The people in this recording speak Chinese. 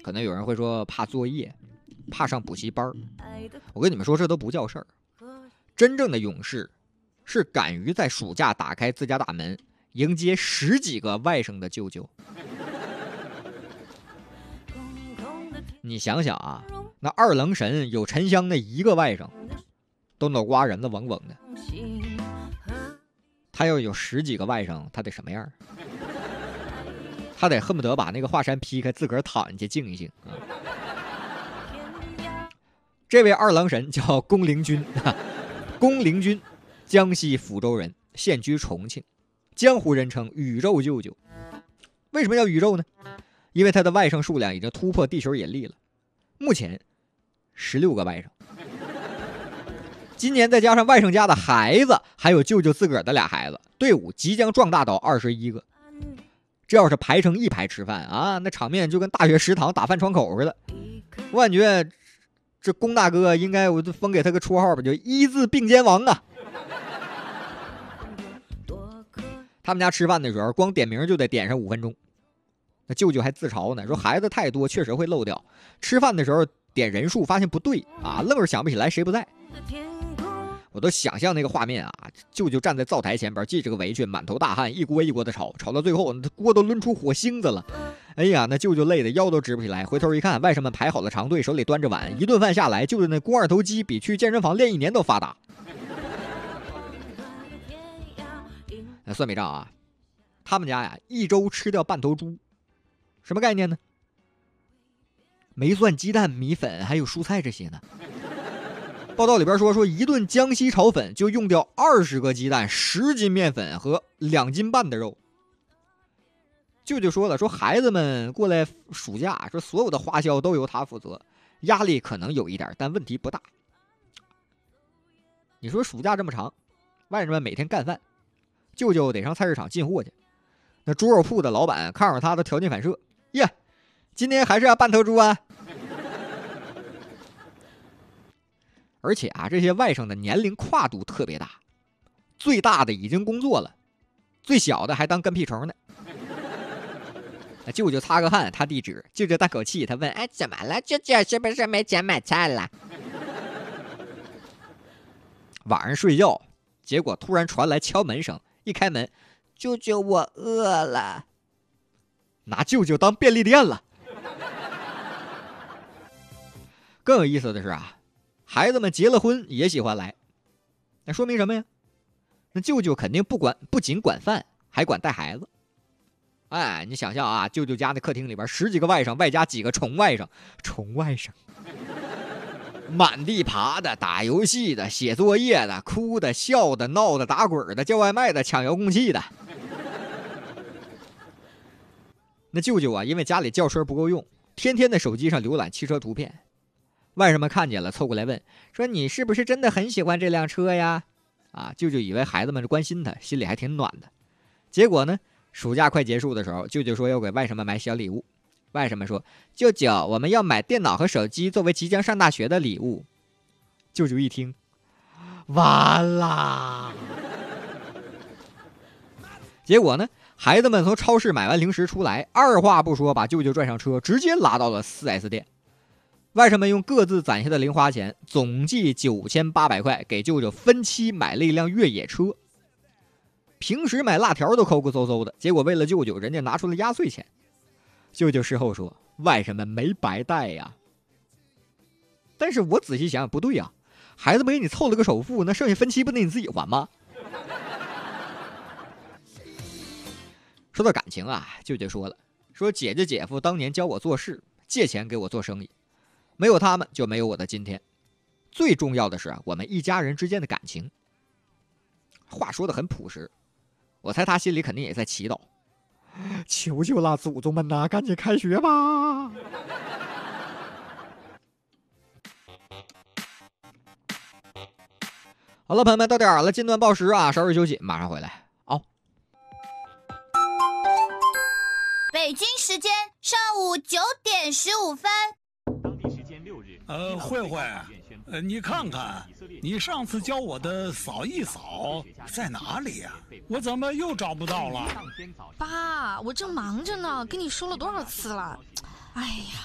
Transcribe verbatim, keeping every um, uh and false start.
可能有人会说怕作业，怕上补习班。我跟你们说，这都不叫事儿。真正的勇士是敢于在暑假打开自家大门，迎接十几个外甥的舅舅。你想想啊，那二郎神有沉香那一个外甥，都脑瓜仁子嗡嗡的。他要有十几个外甥，他得什么样？他得恨不得把那个华山劈开，自个儿躺进去静一静。这位二郎神叫龚灵君，龚灵君，江西抚州人，现居重庆，江湖人称宇宙舅舅。为什么叫宇宙呢？因为他的外甥数量已经突破地球引力了，目前十六个外甥。今年再加上外甥家的孩子，还有舅舅自个儿的俩孩子，队伍即将壮大到二十一个。这要是排成一排吃饭啊，那场面就跟大学食堂打饭窗口似的。我感觉这龚大哥应该我就封给他个绰号吧，就一字并肩王啊。他们家吃饭的时候，光点名就得点上五分钟。那舅舅还自嘲呢，说孩子太多确实会漏掉。吃饭的时候点人数发现不对啊，愣是想不起来谁不在。我都想象那个画面啊，舅舅站在灶台前边，系着个围裙，满头大汗，一锅一锅的炒，炒到最后锅都抡出火星子了。哎呀，那舅舅累得腰都直不起来，回头一看，外甥们排好了长队，手里端着碗，一顿饭下来，舅舅那肱二头肌比去健身房练一年都发达。那算笔账啊，他们家呀一周吃掉半头猪，什么概念呢？没算鸡蛋、米粉还有蔬菜这些呢。报道里边说，说一顿江西炒粉就用掉二十个鸡蛋、十斤面粉和两斤半的肉。舅舅说了，说孩子们过来暑假，说所有的花销都由他负责，压力可能有一点，但问题不大。你说暑假这么长，外甥们每天干饭，舅舅得上菜市场进货去。那猪肉铺的老板看着他的条件反射，耶，今天还是要半头猪啊。而且啊，这些外甥的年龄跨度特别大，最大的已经工作了，最小的还当跟屁虫呢。舅舅擦个汗，他递纸，舅舅叹口气，他问：“哎，怎么了？舅舅是不是没钱买菜了？”晚上睡觉，结果突然传来敲门声，一开门，舅舅我饿了，拿舅舅当便利店了。更有意思的是啊。孩子们结了婚也喜欢来，那说明什么呀？那舅舅肯定不管，不仅管饭，还管带孩子。哎，你想象啊，舅舅家那客厅里边十几个外甥，外加几个宠外甥，宠外甥，满地爬的、打游戏的、写作业的、哭的、笑的、闹的、打滚的、叫外卖的、抢遥控器的。那舅舅啊，因为家里轿车不够用，天天在手机上浏览汽车图片。外甥们看见了，凑过来问说：“你是不是真的很喜欢这辆车呀？”啊，舅舅以为孩子们关心他，心里还挺暖的。结果呢，暑假快结束的时候，舅舅说要给外甥们买小礼物。外甥们说：“舅舅，我们要买电脑和手机作为即将上大学的礼物。”舅舅一听，完啦！结果呢，孩子们从超市买完零食出来，二话不说把舅舅拽上车，直接拉到了 四 S 店。外甥们用各自攒下的零花钱，总计九千八百块，给舅舅分期买了一辆越野车。平时买辣条都抠抠搜搜的，结果为了舅舅，人家拿出了压岁钱。舅舅事后说，外甥们没白带呀。但是我仔细想想，不对呀，孩子们给你凑了个首付，那剩下分期不得你自己还吗？说到感情啊，舅舅说了，说姐姐姐夫当年教我做事，借钱给我做生意。没有他们，就没有我的今天。最重要的是啊，我们一家人之间的感情。话说得很朴实，我猜他心里肯定也在祈祷，求求啦，祖宗们呐，赶紧开学吧！好了，朋友们，到点儿了，近段报时啊，稍事休息，马上回来。哦， 北京时间上午九点十五分。 呃，慧慧，呃，你看看，你上次教我的扫一扫在哪里呀？我怎么又找不到了？ 爸，我正忙着呢，跟你说了多少次了？哎呀。